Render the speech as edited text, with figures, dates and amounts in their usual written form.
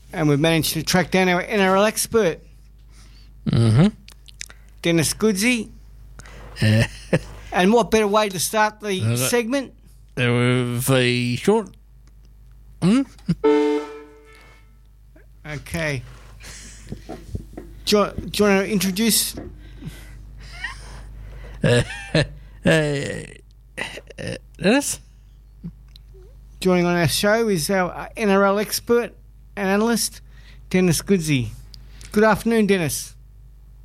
And we've managed to track down our NRL expert, Dennis Goodsey. And what better way to start the segment? The short. Okay. Do you want to introduce? Dennis? Joining on our show is our NRL expert and analyst, Dennis Goodsey. Good afternoon, Dennis.